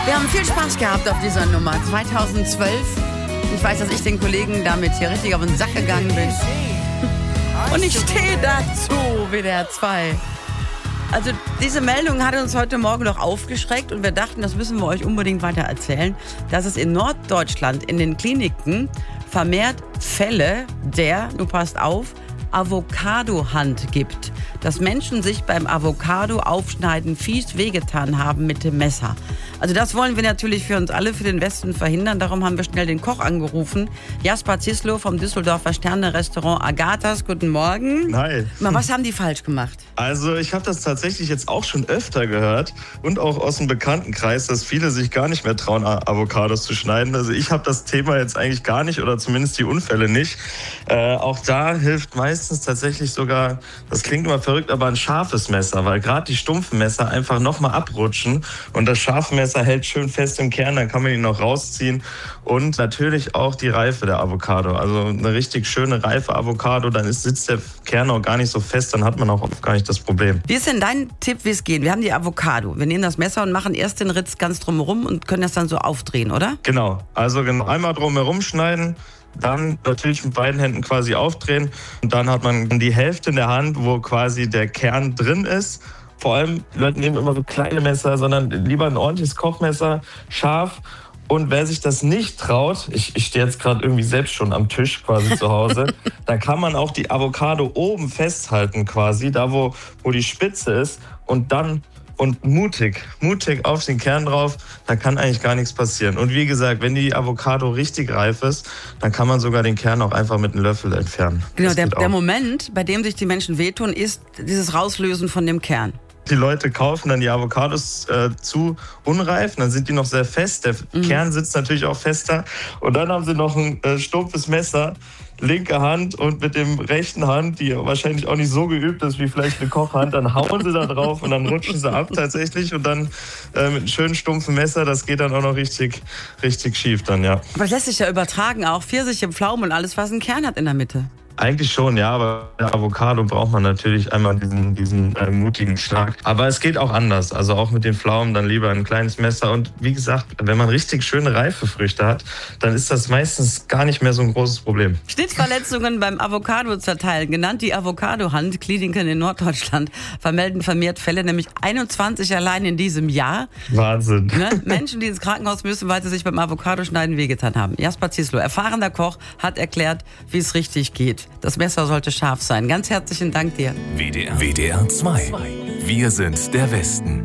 Wir haben viel Spaß gehabt auf dieser Nummer 2012. Ich weiß, dass ich den Kollegen damit hier richtig auf den Sack gegangen bin. Und ich stehe dazu, WDR 2. Also diese Meldung hat uns heute Morgen noch aufgeschreckt und wir dachten, das müssen wir euch unbedingt weiter erzählen, dass es in Norddeutschland in den Kliniken vermehrt Fälle der, du passt auf, Avocado-Hand gibt. Dass Menschen sich beim Avocado-Aufschneiden fies wehgetan haben mit dem Messer. Also das wollen wir natürlich für uns alle, für den Westen verhindern. Darum haben wir schnell den Koch angerufen. Jasper Zislo vom Düsseldorfer Sterne-Restaurant Agathas. Guten Morgen. Hi. Was haben die falsch gemacht? Also ich habe das tatsächlich jetzt auch schon öfter gehört und auch aus dem Bekanntenkreis, dass viele sich gar nicht mehr trauen, Avocados zu schneiden. Also ich habe das Thema jetzt eigentlich gar nicht oder zumindest die Unfälle nicht. Auch da hilft meistens tatsächlich sogar, das klingt immer verrückt, aber ein scharfes Messer, weil gerade die stumpfen Messer einfach nochmal abrutschen und das scharfe Messer hält schön fest im Kern, dann kann man ihn noch rausziehen und natürlich auch die Reife der Avocado. Also eine richtig schöne reife Avocado, dann sitzt der Kern auch gar nicht so fest, dann hat man auch oft gar nicht das Problem. Wie ist denn dein Tipp, wie es geht? Wir haben die Avocado. Wir nehmen das Messer und machen erst den Ritz ganz drumherum und können das dann so aufdrehen, oder? Genau, also einmal drumherum schneiden, dann natürlich mit beiden Händen quasi aufdrehen und dann hat man die Hälfte in der Hand, wo quasi der Kern drin ist. Vor allem, die Leute nehmen immer so kleine Messer, sondern lieber ein ordentliches Kochmesser, scharf. Und wer sich das nicht traut, ich stehe jetzt gerade irgendwie selbst schon am Tisch quasi zu Hause, da kann man auch die Avocado oben festhalten quasi, da wo die Spitze ist und dann mutig auf den Kern drauf, da kann eigentlich gar nichts passieren. Und wie gesagt, wenn die Avocado richtig reif ist, dann kann man sogar den Kern auch einfach mit einem Löffel entfernen. Genau, der Moment, bei dem sich die Menschen wehtun, ist dieses Rauslösen von dem Kern. Die Leute kaufen dann die Avocados zu unreif, dann sind die noch sehr fest, der Kern sitzt natürlich auch fester und dann haben sie noch ein stumpfes Messer, linke Hand und mit dem rechten Hand, die wahrscheinlich auch nicht so geübt ist wie vielleicht eine Kochhand, dann hauen sie da drauf und dann rutschen sie ab tatsächlich und dann mit einem schönen stumpfen Messer, das geht dann auch noch richtig schief dann, ja. Aber das lässt sich ja übertragen, auch Pfirsiche, Pflaumen und alles, was einen Kern hat in der Mitte. Eigentlich schon, ja, aber bei der Avocado braucht man natürlich einmal diesen mutigen Schlag. Aber es geht auch anders, also auch mit den Pflaumen dann lieber ein kleines Messer. Und wie gesagt, wenn man richtig schöne reife Früchte hat, dann ist das meistens gar nicht mehr so ein großes Problem. Schnittverletzungen beim Avocado-Zerteilen, genannt die Avocado-Hand. Kliniken in Norddeutschland vermelden vermehrt Fälle, nämlich 21 allein in diesem Jahr. Wahnsinn. Ne? Menschen, die ins Krankenhaus müssen, weil sie sich beim Avocadoschneiden wehgetan haben. Jasper Zislo, erfahrener Koch, hat erklärt, wie es richtig geht. Das Messer sollte scharf sein. Ganz herzlichen Dank dir. WDR 2. Wir sind der Westen.